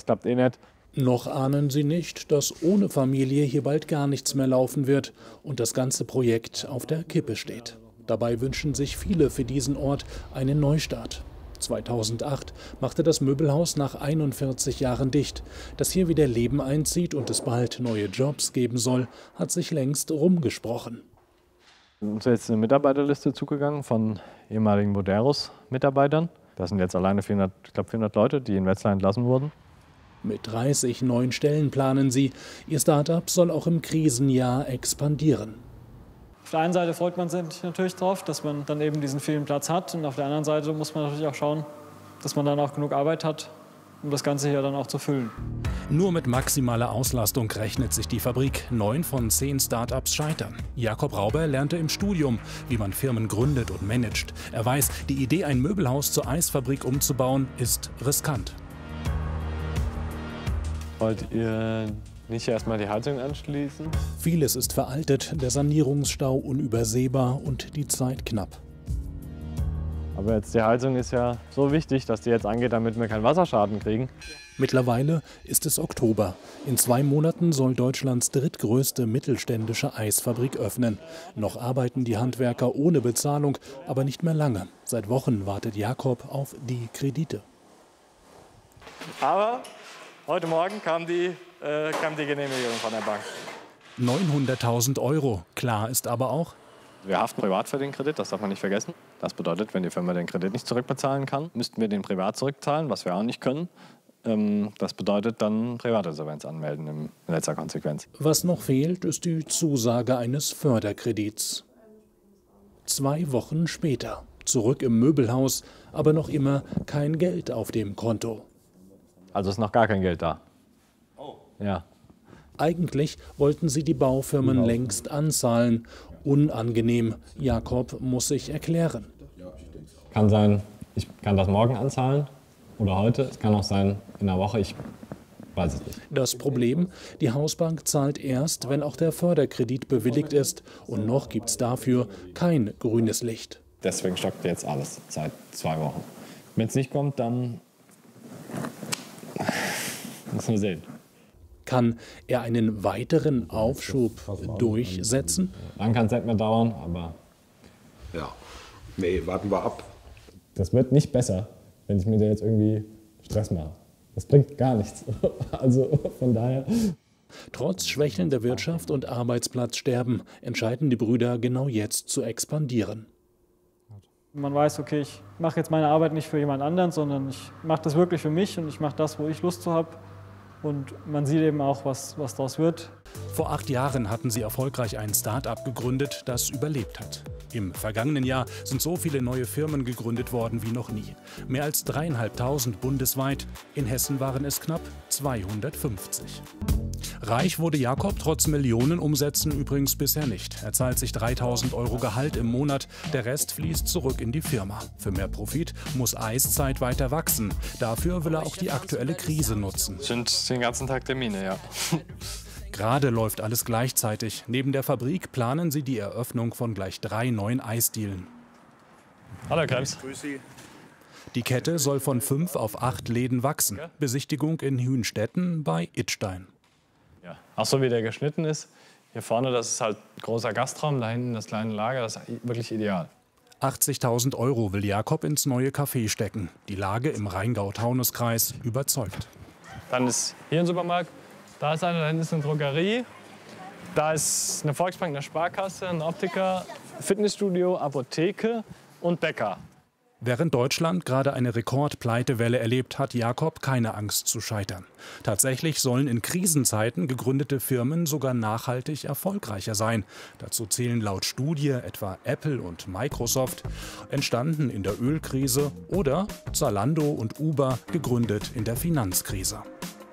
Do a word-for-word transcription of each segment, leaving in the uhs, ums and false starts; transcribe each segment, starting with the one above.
klappt eh nicht. Noch ahnen sie nicht, dass ohne Familie hier bald gar nichts mehr laufen wird und das ganze Projekt auf der Kippe steht. Dabei wünschen sich viele für diesen Ort einen Neustart. zweitausendacht machte das Möbelhaus nach einundvierzig Jahren dicht. Dass hier wieder Leben einzieht und es bald neue Jobs geben soll, hat sich längst rumgesprochen. Uns ist jetzt eine Mitarbeiterliste zugegangen von ehemaligen Boderos-Mitarbeitern. Das sind jetzt alleine vierhundert, ich glaube vierhundert Leute, die in Wetzlar entlassen wurden. Mit dreißig neuen Stellen planen sie. Ihr Start-up soll auch im Krisenjahr expandieren. Auf der einen Seite freut man sich natürlich drauf, dass man dann eben diesen vielen Platz hat. Und auf der anderen Seite muss man natürlich auch schauen, dass man dann auch genug Arbeit hat, um das Ganze hier dann auch zu füllen. Nur mit maximaler Auslastung rechnet sich die Fabrik. Neun von zehn Start-ups scheitern. Jakob Rauber lernte im Studium, wie man Firmen gründet und managt. Er weiß, die Idee, ein Möbelhaus zur Eisfabrik umzubauen, ist riskant. Wollt ihr nicht erstmal die Heizung anschließen? Vieles ist veraltet, der Sanierungsstau unübersehbar und die Zeit knapp. Aber jetzt die Heizung ist ja so wichtig, dass die jetzt angeht, damit wir keinen Wasserschaden kriegen. Mittlerweile ist es Oktober. In zwei Monaten soll Deutschlands drittgrößte mittelständische Eisfabrik öffnen. Noch arbeiten die Handwerker ohne Bezahlung, aber nicht mehr lange. Seit Wochen wartet Jakob auf die Kredite. Aber heute Morgen kam die, äh, kam die Genehmigung von der Bank. neunhunderttausend Euro. Klar ist aber auch: Wir haften privat für den Kredit, das darf man nicht vergessen. Das bedeutet, wenn die Firma den Kredit nicht zurückbezahlen kann, müssten wir den privat zurückzahlen, was wir auch nicht können. Ähm, das bedeutet dann Privatinsolvenz anmelden in letzter Konsequenz. Was noch fehlt, ist die Zusage eines Förderkredits. Zwei Wochen später, zurück im Möbelhaus, aber noch immer kein Geld auf dem Konto. Also ist noch gar kein Geld da. Oh. Ja. Eigentlich wollten sie die Baufirmen genau. längst anzahlen. Unangenehm. Jakob muss sich erklären. Kann sein, ich kann das morgen anzahlen oder heute. Es kann auch sein, in einer Woche. Ich weiß es nicht. Das Problem, die Hausbank zahlt erst, wenn auch der Förderkredit bewilligt ist. Und noch gibt es dafür kein grünes Licht. Deswegen stockt jetzt alles seit zwei Wochen. Wenn es nicht kommt, dann müssen wir sehen. Kann er einen weiteren Aufschub durchsetzen? Dann kann es nicht mehr dauern, aber... Ja, nee, warten wir ab. Das wird nicht besser, wenn ich mir da jetzt irgendwie Stress mache. Das bringt gar nichts. Also von daher... Trotz schwächelnder Wirtschaft und Arbeitsplatzsterben entscheiden die Brüder genau jetzt zu expandieren. Man weiß, okay, ich mache jetzt meine Arbeit nicht für jemand anderen, sondern ich mache das wirklich für mich und ich mache das, wo ich Lust zu habe. Und man sieht eben auch, was, was daraus wird. Vor acht Jahren hatten sie erfolgreich ein Start-up gegründet, das überlebt hat. Im vergangenen Jahr sind so viele neue Firmen gegründet worden wie noch nie. Mehr als dreieinhalbtausend bundesweit. In Hessen waren es knapp zweihundertfünfzig. Reich wurde Jakob trotz Millionenumsätzen übrigens bisher nicht. Er zahlt sich dreitausend Euro Gehalt im Monat. Der Rest fließt zurück in die Firma. Für mehr Profit muss Eiszeit weiter wachsen. Dafür will er auch die aktuelle Krise nutzen. Sind den ganzen Tag Termine, ja. Gerade läuft alles gleichzeitig. Neben der Fabrik planen sie die Eröffnung von gleich drei neuen Eisdielen. Hallo Krebs. Grüß Sie. Die Kette soll von fünf auf acht Läden wachsen. Besichtigung in Hünstetten bei Idstein. Ja. Auch so wie der geschnitten ist. Hier vorne, das ist halt ein großer Gastraum, da hinten das kleine Lager, das ist wirklich ideal. achtzigtausend Euro will Jakob ins neue Café stecken. Die Lage im Rheingau-Taunus-Kreis überzeugt. Dann ist hier ein Supermarkt, da ist einer, da hinten ist eine Drogerie, da ist eine Volksbank, eine Sparkasse, ein Optiker, Fitnessstudio, Apotheke und Bäcker. Während Deutschland gerade eine Rekordpleitewelle erlebt, hat Jakob keine Angst zu scheitern. Tatsächlich sollen in Krisenzeiten gegründete Firmen sogar nachhaltig erfolgreicher sein. Dazu zählen laut Studie etwa Apple und Microsoft, entstanden in der Ölkrise, oder Zalando und Uber, gegründet in der Finanzkrise.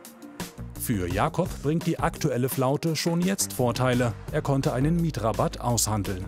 Für Jakob bringt die aktuelle Flaute schon jetzt Vorteile. Er konnte einen Mietrabatt aushandeln.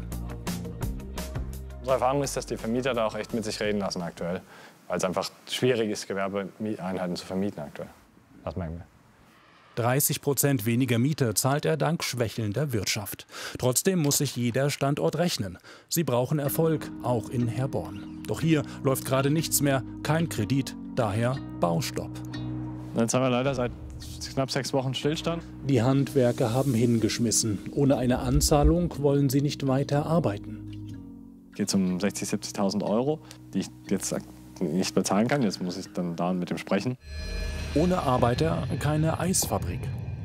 Unsere Erfahrung ist, dass die Vermieter da auch echt mit sich reden lassen aktuell, weil es einfach schwierig ist, Gewerbeeinheiten zu vermieten aktuell. Das merken wir. dreißig Prozent weniger Miete zahlt er dank schwächelnder Wirtschaft. Trotzdem muss sich jeder Standort rechnen. Sie brauchen Erfolg, auch in Herborn. Doch hier läuft gerade nichts mehr, kein Kredit, daher Baustopp. Jetzt haben wir leider seit knapp sechs Wochen Stillstand. Die Handwerker haben hingeschmissen. Ohne eine Anzahlung wollen sie nicht weiter arbeiten. Geht um sechzigtausend, siebzigtausend Euro, die ich jetzt nicht bezahlen kann. Jetzt muss ich dann da mit dem sprechen. Ohne Arbeiter keine Eisfabrik.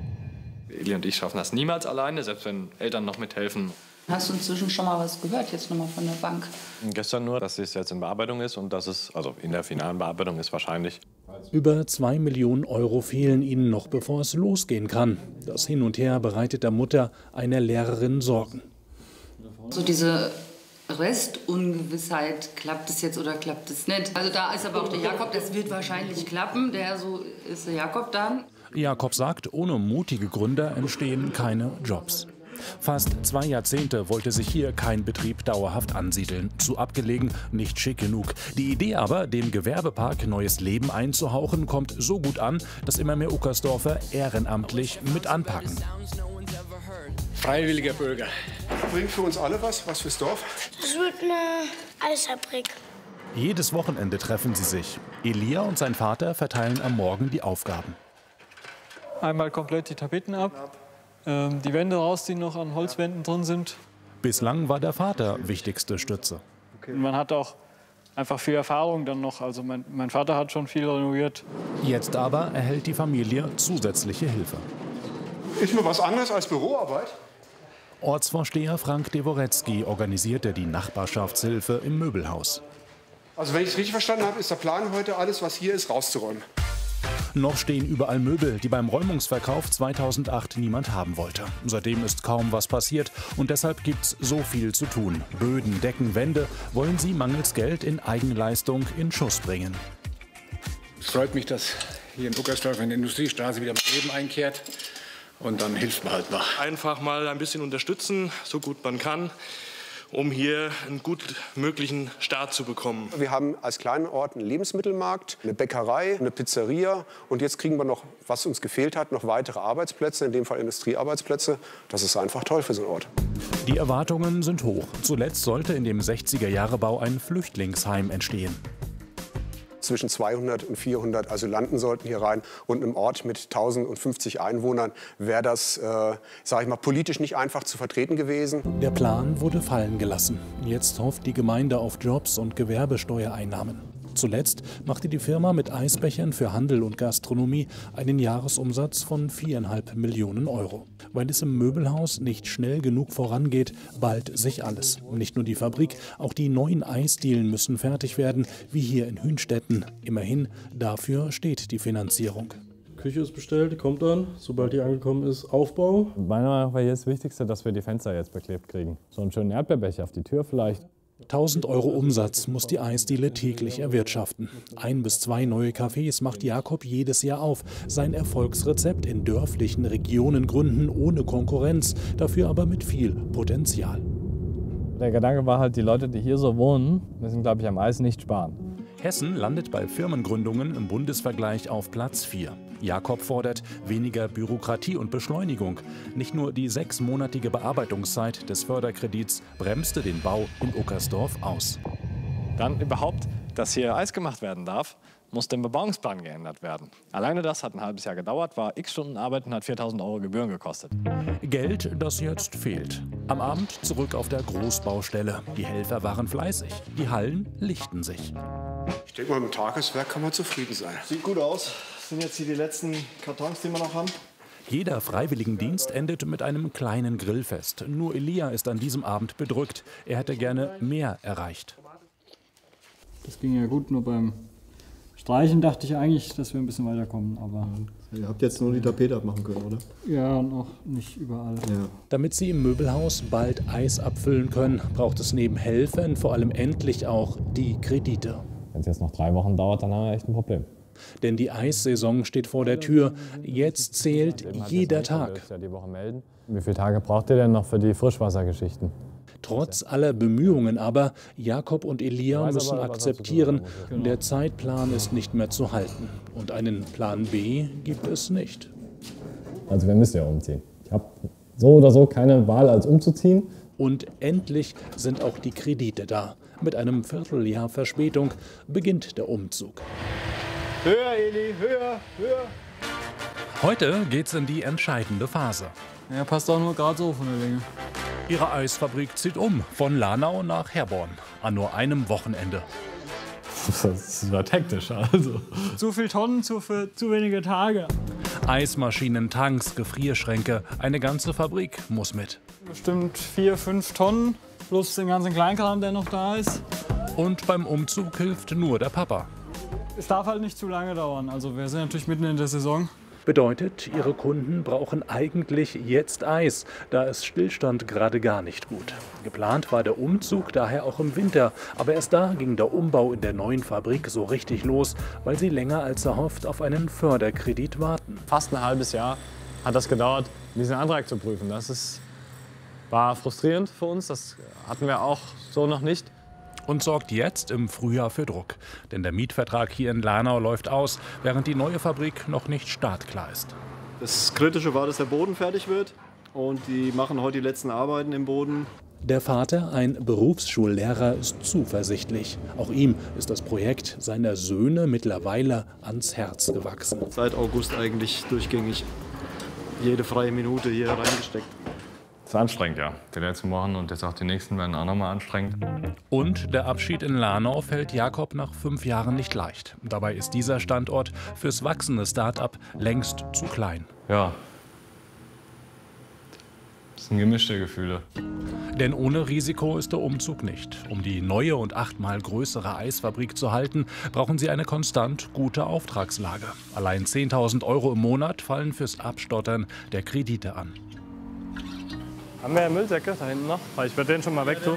Eli und ich schaffen das niemals alleine, selbst wenn Eltern noch mithelfen. Hast du inzwischen schon mal was gehört, jetzt nochmal von der Bank? Gestern nur, dass es jetzt in Bearbeitung ist und dass es, also in der finalen Bearbeitung ist wahrscheinlich. Über zwei Millionen Euro fehlen ihnen noch, bevor es losgehen kann. Das Hin und Her bereitet der Mutter, einer Lehrerin, Sorgen. So diese Restungewissheit, klappt es jetzt oder klappt es nicht? Also da ist aber auch der Jakob, das wird wahrscheinlich klappen, der so ist der Jakob dann. Jakob sagt, ohne mutige Gründer entstehen keine Jobs. Fast zwei Jahrzehnte wollte sich hier kein Betrieb dauerhaft ansiedeln. Zu abgelegen, nicht schick genug. Die Idee aber, dem Gewerbepark neues Leben einzuhauchen, kommt so gut an, dass immer mehr Uckersdorfer ehrenamtlich mit anpacken. Freiwilliger Bürger. Bringt für uns alle was, was fürs Dorf. Es wird eine Eisfabrik. Jedes Wochenende treffen sie sich. Elia und sein Vater verteilen am Morgen die Aufgaben. Einmal komplett die Tapeten ab, ähm, die Wände raus, die noch an Holzwänden drin sind. Bislang war der Vater wichtigste Stütze. Okay. Man hat auch einfach viel Erfahrung dann noch. Also mein, mein Vater hat schon viel renoviert. Jetzt aber erhält die Familie zusätzliche Hilfe. Ist mir was anderes als Büroarbeit? Ortsvorsteher Frank Deworetzky organisierte die Nachbarschaftshilfe im Möbelhaus. Also wenn ich es richtig verstanden habe, ist der Plan heute, alles, was hier ist, rauszuräumen. Noch stehen überall Möbel, die beim Räumungsverkauf zweitausendacht niemand haben wollte. Seitdem ist kaum was passiert und deshalb gibt's so viel zu tun. Böden, Decken, Wände wollen sie mangels Geld in Eigenleistung in Schuss bringen. Es freut mich, dass hier in Uckersdorf in der Industriestraße wieder mein Leben einkehrt. Und dann hilft man halt mal. Einfach mal ein bisschen unterstützen, so gut man kann, um hier einen gut möglichen Start zu bekommen. Wir haben als kleinen Ort einen Lebensmittelmarkt, eine Bäckerei, eine Pizzeria und jetzt kriegen wir noch, was uns gefehlt hat, noch weitere Arbeitsplätze, in dem Fall Industriearbeitsplätze. Das ist einfach toll für so einen Ort. Die Erwartungen sind hoch. Zuletzt sollte in dem sechziger-Jahre-Bau ein Flüchtlingsheim entstehen. Zwischen zweihundert und vierhundert Asylanten sollten hier rein. Und im Ort mit tausendfünfzig Einwohnern wäre das, äh, sage ich mal, politisch nicht einfach zu vertreten gewesen. Der Plan wurde fallen gelassen. Jetzt hofft die Gemeinde auf Jobs und Gewerbesteuereinnahmen. Zuletzt machte die Firma mit Eisbechern für Handel und Gastronomie einen Jahresumsatz von viereinhalb Millionen Euro. Weil es im Möbelhaus nicht schnell genug vorangeht, ballt sich alles. Nicht nur die Fabrik, auch die neuen Eisdielen müssen fertig werden, wie hier in Hünstetten. Immerhin, dafür steht die Finanzierung. Küche ist bestellt, die kommt dann, sobald die angekommen ist, Aufbau. Meiner Meinung nach war hier das Wichtigste, dass wir die Fenster jetzt beklebt kriegen. So einen schönen Erdbeerbecher auf die Tür vielleicht. tausend Euro Umsatz muss die Eisdiele täglich erwirtschaften. Ein bis zwei neue Cafés macht Jakob jedes Jahr auf. Sein Erfolgsrezept: in dörflichen Regionen gründen, ohne Konkurrenz, dafür aber mit viel Potenzial. Der Gedanke war halt, die Leute, die hier so wohnen, müssen, glaube ich, am Eis nicht sparen. Hessen landet bei Firmengründungen im Bundesvergleich auf Platz vier. Jakob fordert weniger Bürokratie und Beschleunigung. Nicht nur die sechsmonatige Bearbeitungszeit des Förderkredits bremste den Bau in Uckersdorf aus. Dann überhaupt, dass hier Eis gemacht werden darf, muss der Bebauungsplan geändert werden. Alleine das hat ein halbes Jahr gedauert, war x Stunden Arbeit und hat viertausend Euro Gebühren gekostet. Geld, das jetzt fehlt. Am Abend zurück auf der Großbaustelle. Die Helfer waren fleißig, die Hallen lichten sich. Ich denke mal, mit dem Tageswerk kann man zufrieden sein. Sieht gut aus. Das sind jetzt hier die letzten Kartons, die wir noch haben. Jeder Freiwilligendienst endet mit einem kleinen Grillfest. Nur Elia ist an diesem Abend bedrückt. Er hätte gerne mehr erreicht. Das ging ja gut, nur beim Streichen dachte ich eigentlich, dass wir ein bisschen weiterkommen. Aber ihr habt jetzt nur die Tapete abmachen können, oder? Ja, und auch nicht überall. Ja. Damit sie im Möbelhaus bald Eis abfüllen können, braucht es neben Helfern vor allem endlich auch die Kredite. Wenn es jetzt noch drei Wochen dauert, dann haben wir echt ein Problem. Denn die Eissaison steht vor der Tür. Jetzt zählt jeder Tag. Wie viele Tage braucht ihr denn noch für die Frischwassergeschichten? Trotz aller Bemühungen aber, Jakob und Elia müssen akzeptieren, der Zeitplan ist nicht mehr zu halten. Und einen Plan B gibt es nicht. Also wir müssen ja umziehen. Ich habe so oder so keine Wahl, als umzuziehen. Und endlich sind auch die Kredite da. Mit einem Vierteljahr Verspätung beginnt der Umzug. Höher, Eli, höher, höher. Heute geht's in die entscheidende Phase. Ja, passt auch nur gerade so von der Länge. Ihre Eisfabrik zieht um, von Lanau nach Herborn, an nur einem Wochenende. Das wird hektisch, also. Zu viel Tonnen, zu, viel, zu wenige Tage. Eismaschinen, Tanks, Gefrierschränke, eine ganze Fabrik muss mit. Bestimmt vier, fünf Tonnen, plus den ganzen Kleinkram, der noch da ist. Und beim Umzug hilft nur der Papa. Es darf halt nicht zu lange dauern, also wir sind natürlich mitten in der Saison. Bedeutet, ihre Kunden brauchen eigentlich jetzt Eis. Da ist Stillstand gerade gar nicht gut. Geplant war der Umzug daher auch im Winter. Aber erst da ging der Umbau in der neuen Fabrik so richtig los, weil sie länger als erhofft auf einen Förderkredit warten. Fast ein halbes Jahr hat das gedauert, diesen Antrag zu prüfen. Das ist, war frustrierend für uns. Das hatten wir auch so noch nicht. Und sorgt jetzt im Frühjahr für Druck. Denn der Mietvertrag hier in Lanau läuft aus, während die neue Fabrik noch nicht startklar ist. Das Kritische war, dass der Boden fertig wird. Und die machen heute die letzten Arbeiten im Boden. Der Vater, ein Berufsschullehrer, ist zuversichtlich. Auch ihm ist das Projekt seiner Söhne mittlerweile ans Herz gewachsen. Seit August eigentlich durchgängig jede freie Minute hier reingesteckt. Das ist anstrengend, ja. Die letzten Wochen und jetzt auch die nächsten werden auch noch mal anstrengend. Und der Abschied in Lanau fällt Jakob nach fünf Jahren nicht leicht. Dabei ist dieser Standort fürs wachsende Start-up längst zu klein. Ja. Das sind gemischte Gefühle. Denn ohne Risiko ist der Umzug nicht. Um die neue und achtmal größere Eisfabrik zu halten, brauchen sie eine konstant gute Auftragslage. Allein zehntausend Euro im Monat fallen fürs Abstottern der Kredite an. Haben wir Müllsäcke da hinten noch? Weil ich würde den schon mal wegtun.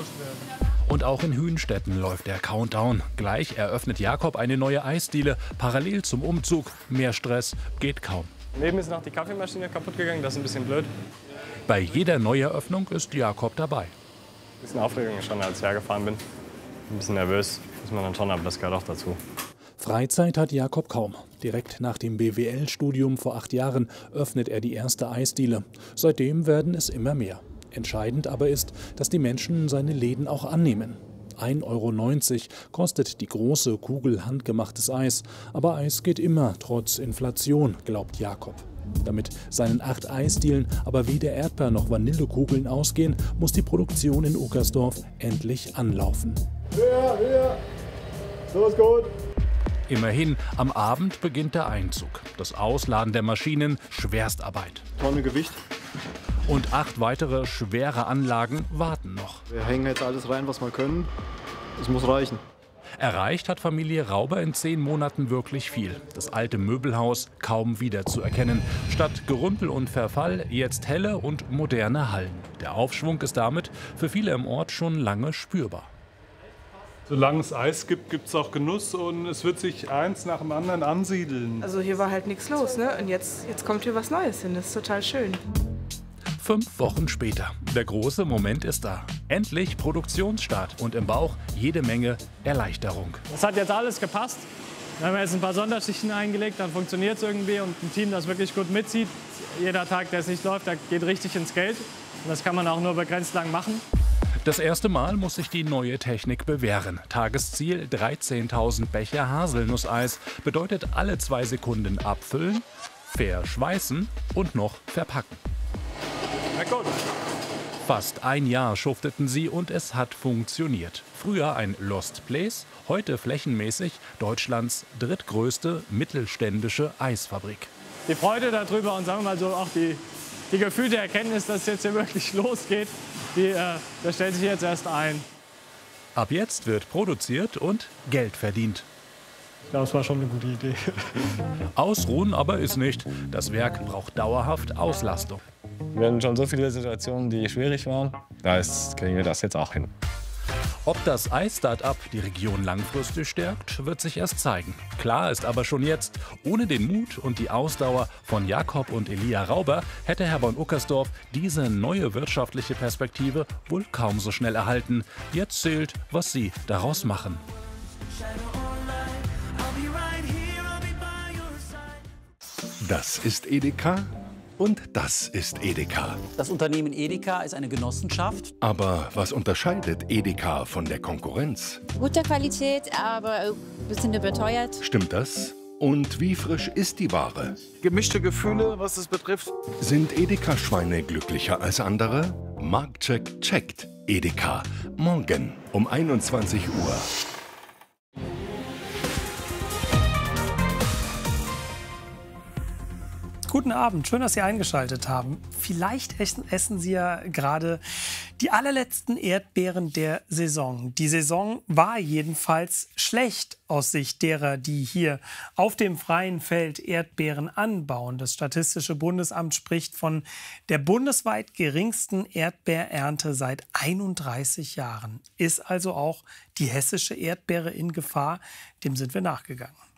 Und auch in Hünstetten läuft der Countdown. Gleich eröffnet Jakob eine neue Eisdiele. Parallel zum Umzug. Mehr Stress geht kaum. Neben ist noch die Kaffeemaschine kaputt gegangen. Das ist ein bisschen blöd. Bei jeder Neueröffnung ist Jakob dabei. Ein bisschen Aufregung schon, als ich hergefahren bin. Ein bisschen nervös, muss man dann schon, aber das gehört auch dazu. Freizeit hat Jakob kaum. Direkt nach dem B W L-Studium vor acht Jahren öffnet er die erste Eisdiele. Seitdem werden es immer mehr. Entscheidend aber ist, dass die Menschen seine Läden auch annehmen. ein Euro neunzig kostet die große Kugel handgemachtes Eis. Aber Eis geht immer, trotz Inflation, glaubt Jakob. Damit seinen acht Eisdielen aber weder Erdbeer- noch Vanillekugeln ausgehen, muss die Produktion in Uckersdorf endlich anlaufen. Höher, höher. So ist gut. Immerhin, am Abend beginnt der Einzug. Das Ausladen der Maschinen, Schwerstarbeit. Tonne Gewicht. Und acht weitere schwere Anlagen warten noch. Wir hängen jetzt alles rein, was wir können. Es muss reichen. Erreicht hat Familie Rauber in zehn Monaten wirklich viel. Das alte Möbelhaus kaum wiederzuerkennen. Statt Gerümpel und Verfall jetzt helle und moderne Hallen. Der Aufschwung ist damit für viele im Ort schon lange spürbar. Solange es Eis gibt, gibt es auch Genuss und es wird sich eins nach dem anderen ansiedeln. Also hier war halt nichts los, ne? Und jetzt, jetzt kommt hier was Neues hin. Das ist total schön. Fünf Wochen später. Der große Moment ist da. Endlich Produktionsstart und im Bauch jede Menge Erleichterung. Das hat jetzt alles gepasst. Wir haben jetzt ein paar Sonderschichten eingelegt, dann funktioniert es irgendwie und ein Team, das wirklich gut mitzieht. Jeder Tag, der es nicht läuft, der geht richtig ins Geld. Und das kann man auch nur begrenzt lang machen. Das erste Mal muss sich die neue Technik bewähren. Tagesziel dreizehntausend Becher Haselnusseis. Bedeutet alle zwei Sekunden abfüllen, verschweißen und noch verpacken. Na gut. Fast ein Jahr schufteten sie und es hat funktioniert. Früher ein Lost Place, heute flächenmäßig Deutschlands drittgrößte mittelständische Eisfabrik. Die Freude darüber und sagen wir mal so auch die, die gefühlte Erkenntnis, dass es jetzt hier wirklich losgeht, die, äh, das stellt sich jetzt erst ein. Ab jetzt wird produziert und Geld verdient. Das war schon eine gute Idee. Ausruhen aber ist nicht. Das Werk braucht dauerhaft Auslastung. Wir hatten schon so viele Situationen, die schwierig waren. Da ist, kriegen wir das jetzt auch hin. Ob das Eis-Start-up die Region langfristig stärkt, wird sich erst zeigen. Klar ist aber schon jetzt, ohne den Mut und die Ausdauer von Jakob und Elia Rauber hätte Herborn-Uckersdorf diese neue wirtschaftliche Perspektive wohl kaum so schnell erhalten. Jetzt zählt, was sie daraus machen. Das ist Edeka und das ist Edeka. Das Unternehmen Edeka ist eine Genossenschaft. Aber was unterscheidet Edeka von der Konkurrenz? Gute Qualität, aber ein bisschen überteuert. Stimmt das? Und wie frisch ist die Ware? Gemischte Gefühle, was es betrifft. Sind Edeka-Schweine glücklicher als andere? Marktcheck checkt. Edeka. Morgen um einundzwanzig Uhr. Guten Abend, schön, dass Sie eingeschaltet haben. Vielleicht essen, essen Sie ja gerade die allerletzten Erdbeeren der Saison. Die Saison war jedenfalls schlecht aus Sicht derer, die hier auf dem freien Feld Erdbeeren anbauen. Das Statistische Bundesamt spricht von der bundesweit geringsten Erdbeerernte seit einunddreißig Jahren. Ist also auch die hessische Erdbeere in Gefahr? Dem sind wir nachgegangen.